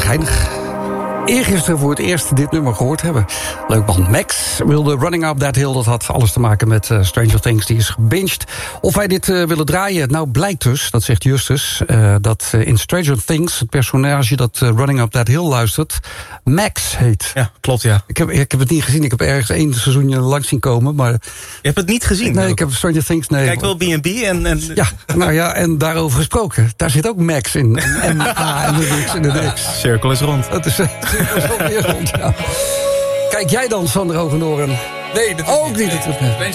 geinig. Eergisteren voor het eerst dit nummer gehoord hebben. Leuk man. Max wilde Running Up That Hill. Dat had alles te maken met Stranger Things. Die is gebinged. Of wij dit willen draaien. Nou blijkt dus, dat zegt Justus, dat in Stranger Things het personage dat Running Up That Hill luistert Max heet. Ja, klopt, ja. Ik heb het niet gezien. Ik heb ergens 1 seizoen langs zien komen. Maar je hebt het niet gezien? Nee, ik heb Stranger Things... Nee. Kijk wel B&B en... Ja, nou ja, en daarover gesproken. Daar zit ook Max in. M-A en de X en de X. Cirkel is rond. Dat is weer rond, ja. Kijk jij dan, Sander Hoogendoorn? Nee, dat ook niet. Stranger